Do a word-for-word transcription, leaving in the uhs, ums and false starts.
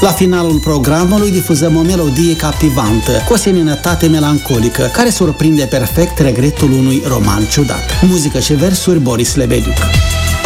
La finalul programului difuzăm o melodie captivantă, cu o seminătate melancolică, care surprinde perfect regretul unui roman ciudat. Muzică și versuri Boris Lebediuc.